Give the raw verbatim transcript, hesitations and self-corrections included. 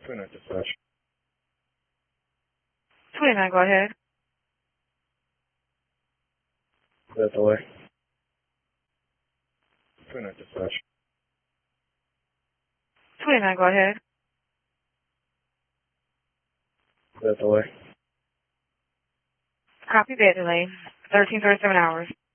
twenty-nine dispatch. twenty-nine, go ahead. That delay. twenty-nine dispatch. twenty-nine, go ahead. That delay. Copy that delay. thirteen thirty-seven hours.